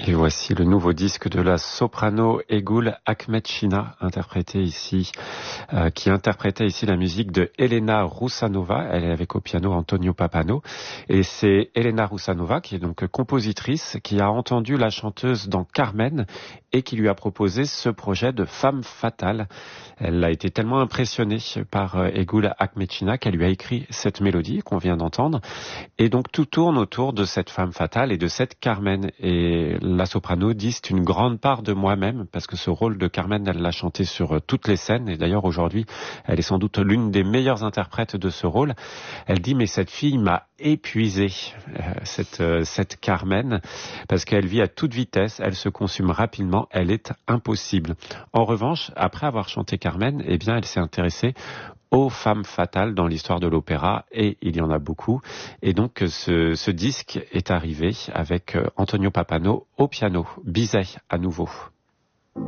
Et voici le nouveau disque de la soprano Egul Akhmedchina, qui interprétait ici la musique de Elena Roussanova. Elle est avec au piano Antonio Pappano. Et c'est Elena Roussanova, qui est donc compositrice, qui a entendu la chanteuse dans Carmen et qui lui a proposé ce projet de Femme fatale. Elle a été tellement impressionnée par Egul Akhmedchina qu'elle lui a écrit cette mélodie qu'on vient d'entendre. Et donc tout tourne autour de cette femme fatale et de cette Carmen. Et la soprano dit c'est une grande part de moi-même, parce que ce rôle de Carmen, elle l'a chanté sur toutes les scènes. Et d'ailleurs aujourd'hui, elle est sans doute l'une des meilleures interprètes de ce rôle. Elle dit mais cette fille m'a épuisée, cette Carmen, parce qu'elle vit à toute vitesse, elle se consume rapidement, elle est impossible. En revanche, après avoir chanté Carmen, eh bien elle s'est intéressée aux femmes fatales dans l'histoire de l'opéra, et il y en a beaucoup. Et donc ce disque est arrivé avec Antonio Pappano au piano. Bizet à nouveau.